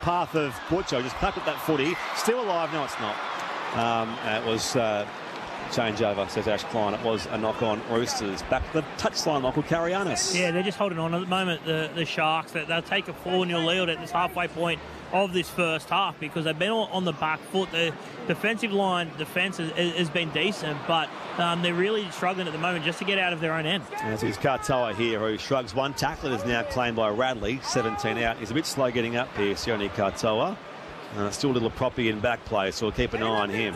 path of Butcher. Just packed up that footy. Still alive. No, it's not. It was changeover, says Ash Klein. It was a knock on Roosters. Back to the touchline, Michael Karianis. Yeah, they're just holding on at the moment, the Sharks. They'll take a 4-0 lead at this halfway point of this first half because they've been on the back foot. The defensive line defence has been decent, but they're really struggling at the moment just to get out of their own end. As is Katoa here, who shrugs one tackle. It is now claimed by Radley, 17 out. He's a bit slow getting up here, Sione Katoa. Still a little proppy in back play, so we'll keep an eye on him.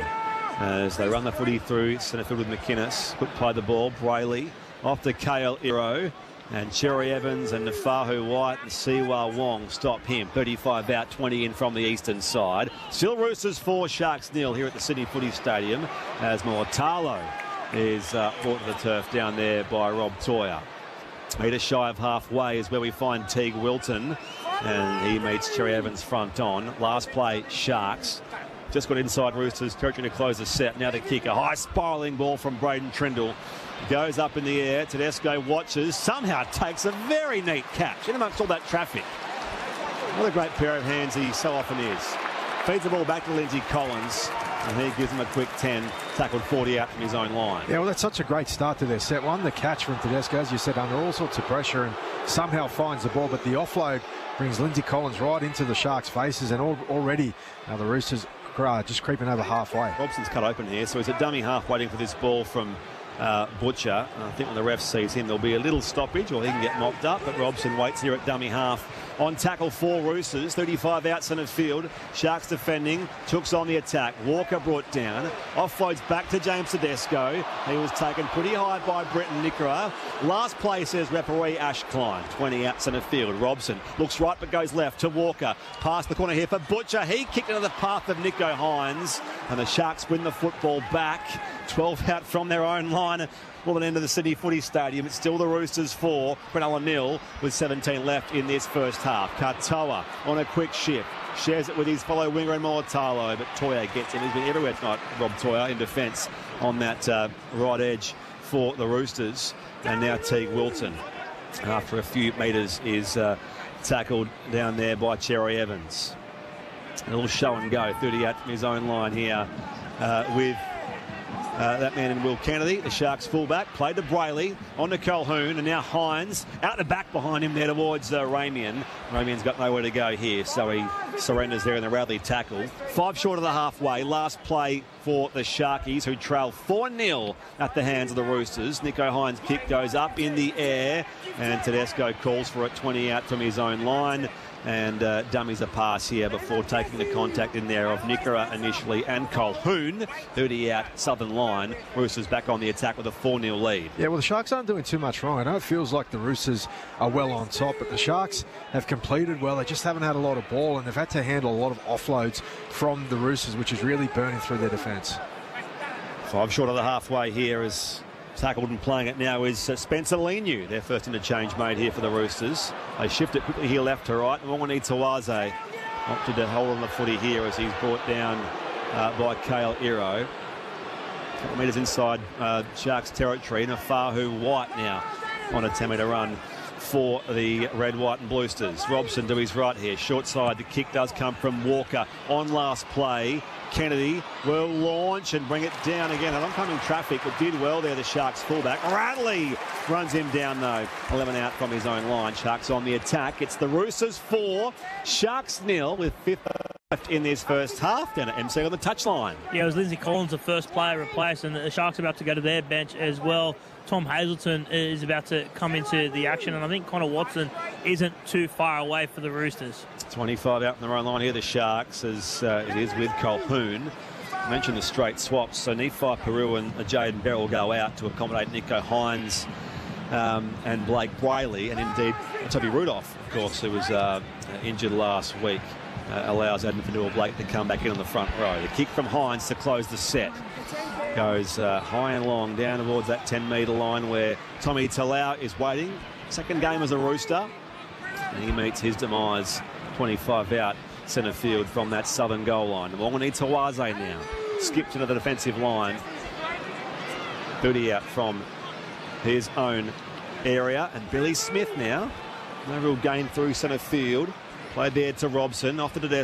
As they run the footy through centre field with McInnes. Quick play the ball. Brayley off to Kale Iro. And Cherry Evans and Nafahu White and Siwa Wong stop him. 35 out, 20 in from the eastern side. Still Roosters 4, Sharks 0 here at the Sydney Footy Stadium as Mortalo is brought to the turf down there by Rob Toyer. Metre shy of halfway is where we find Teague Wilton, and he meets Cherry Evans front on. Last play, Sharks. Just got inside Roosters territory to close the set. Now the kick, a high spiralling ball from Braden Trindle. Goes up in the air. Tedesco watches. Somehow takes a very neat catch in amongst all that traffic. What a great pair of hands he so often is. Feeds the ball back to Lindsay Collins, and he gives him a quick 10. Tackled 40 out from his own line. Yeah, well, that's such a great start to their set one. The catch from Tedesco, as you said, under all sorts of pressure, and somehow finds the ball. But the offload brings Lindsay Collins right into the Sharks' faces, and already the Roosters just creeping over halfway. Robson's cut open here, so he's a dummy half waiting for this ball from Butcher. I think when the ref sees him, there'll be a little stoppage, or he can get mopped up. But Robson waits here at dummy half on tackle for Roosters. 35 out centre field. Sharks defending. Tooks on the attack. Walker brought down. Offloads back to James Tedesco. He was taken pretty high by Bretton Nickera. Last play, says referee Ash Klein. 20 out centre field. Robson looks right but goes left to Walker. Past the corner here for Butcher. He kicked into the path of Nicho Hynes. And the Sharks win the football back. 12 out from their own line. Well, an end of the Sydney Footy Stadium. It's still the Roosters 4, Cronulla 0 with 17 left in this first half. Katoa on a quick shift. Shares it with his fellow winger in Mortalo, but Toyer gets him. He's been everywhere tonight, Rob Toyer, in defence on that right edge for the Roosters. And now Teague Wilton, after a few metres, is tackled down there by Cherry Evans. A little show and go, 30 out from his own line here with that man in Will Kennedy, the Sharks fullback, played to Brayley, on to Colquhoun, and now Hynes out the back behind him there towards Ramian. Ramian's got nowhere to go here, so he surrenders there in the Radley tackle. 5 short of the halfway. Last play for the Sharkies, who trail 4-0 at the hands of the Roosters. Nicho Hynes' kick goes up in the air, and Tedesco calls for it, 20 out from his own line. And dummies a pass here before taking the contact in there of Nickera initially and Colquhoun. 30 out, southern line. Roosters back on the attack with a 4-0 lead. Yeah, well, the Sharks aren't doing too much wrong. I know it feels like the Roosters are well on top, but the Sharks have completed well. They just haven't had a lot of ball, and they've had to handle a lot of offloads from the Roosters, which is really burning through their defence. 5 short of the halfway here is tackled and playing it now is Spencer Leniu. Their first interchange made here for the Roosters. They shift it quickly here left to right. Mwangini Tawaze opted to hold on the footy here as he's brought down by Kale Iro. A couple of metres inside Sharks territory. Nafahu White now on a 10-metre run for the red, white and bluesters. Robson to his right here. Short side. The kick does come from Walker on last play. Kennedy will launch and bring it down again. An oncoming traffic, but did well there, the Sharks fullback. Radley runs him down though. 11 out from his own line. Sharks on the attack. It's the Roosters 4, Sharks 0 with 5 left in this first half. Down at MC on the touchline. Yeah, it was Lindsay Collins, the first player replaced, and the Sharks are about to go to their bench as well. Tom Hazelton is about to come into the action, and I think Connor Watson isn't too far away for the Roosters. 25 out from their own line here, the Sharks, as it is with Colquhoun. I mentioned the straight swaps, so Nephi Peru and Jaden Beryl go out to accommodate Nicho Hynes and Blake Brayley, and indeed Toby Rudolph, of course, who was injured last week, allows Adam Fanua-Blake to come back in on the front row. The kick from Hynes to close the set. Goes high and long down towards that 10-metre line where Tommy Talau is waiting. Second game as a Rooster. And he meets his demise 25 out centre field from that southern goal line. Mwangini Tawaze now skips into the defensive line. 30 out from his own area. And Billy Smith now. No real gain through centre field. Played there to Robson, off the